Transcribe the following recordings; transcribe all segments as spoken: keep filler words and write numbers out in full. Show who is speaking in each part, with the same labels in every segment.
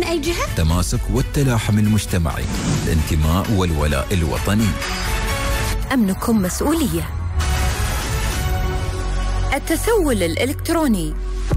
Speaker 1: أي جهة؟
Speaker 2: التماسك والتلاحم المجتمعي، الانتماء والولاء الوطني.
Speaker 3: أمنكم مسؤولية. التسول الإلكتروني.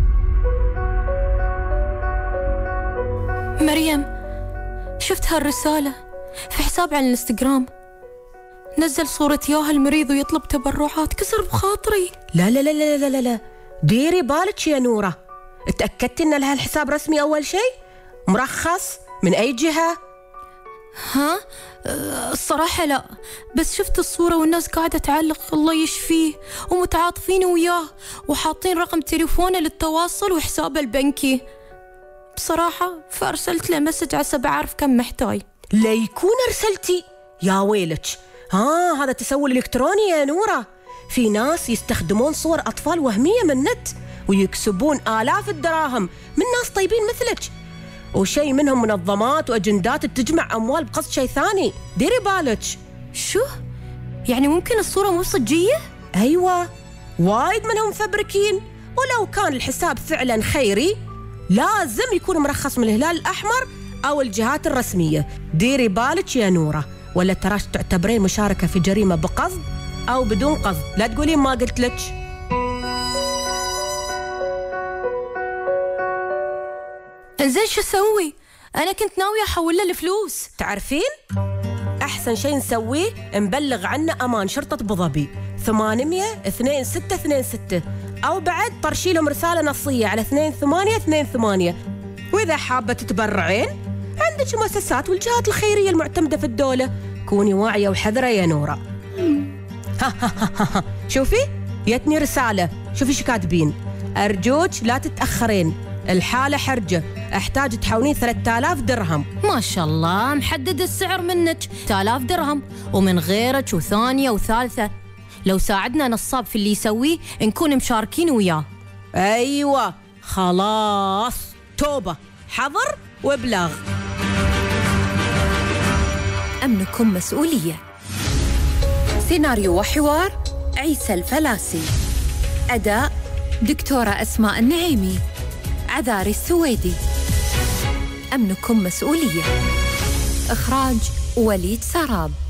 Speaker 4: مريم، شفت هالرسالة في حساب على الانستغرام، نزل صورة ياها المريض ويطلب تبرعات، كسر بخاطري.
Speaker 5: لا لا لا لا لا لا لا ديري بالك يا نورة، اتأكدتي ان لها الحساب رسمي أول شيء؟ مرخص من أي جهة؟
Speaker 4: ها؟ الصراحة لا، بس شفت الصورة والناس قاعدة تعلق الله يشفيه ومتعاطفين وياه وحاطين رقم تليفونه للتواصل وحسابه البنكي. بصراحة فأرسلت له مسج عسى بعرف كم محتاج.
Speaker 5: لا يكون أرسلتي؟ يا ويلك، ها هذا تسول إلكتروني يا نورة. في ناس يستخدمون صور أطفال وهمية من النت ويكسبون آلاف الدراهم من ناس طيبين مثلك، وشيء منهم منظمات وأجندات تجمع أموال بقصد شيء ثاني، ديري بالك.
Speaker 4: شو؟ يعني ممكن الصورة مو صجية؟
Speaker 5: أيوة، وايد منهم مفبركين، ولو كان الحساب فعلا خيري لازم يكون مرخص من الهلال الأحمر أو الجهات الرسمية. ديري بالك يا نورة، ولا تراش تعتبرين مشاركة في جريمة بقصد أو بدون قصد، لا تقولين ما قلت لك.
Speaker 4: إنزين شو أسوي؟ أنا كنت ناوية أحول له الفلوس.
Speaker 5: تعرفين؟ أحسن شيء نسويه نبلغ عنه أمان شرطة أبو ظبي ثمانمية اثنين ستة اثنين ستة، أو بعد طرشي لهم رسالة نصية على اثنين ثمانية اثنين ثمانية. وإذا حابة تتبرعين عندك المؤسسات والجهات الخيرية المعتمدة في الدولة، كوني واعية وحذرة يا نورة. شوفي يتني رسالة، شوفي شو كاتبين: أرجوك لا تتأخرين، الحالة حرجة، أحتاج تحولين ثلاثة آلاف درهم.
Speaker 4: ما شاء الله، محدد السعر منك، ثلاثة آلاف درهم ومن غيرك وثانية وثالثة. لو ساعدنا نصاب في اللي يسويه نكون مشاركين وياه.
Speaker 5: أيوة خلاص، توبة، حظر وابلاغ.
Speaker 3: أمنكم مسؤولية. سيناريو وحوار عيسى الفلاسي. أداء دكتورة أسماء النعيمي. عذاري السويدي. أمنكم مسؤولية. إخراج وليد سراب.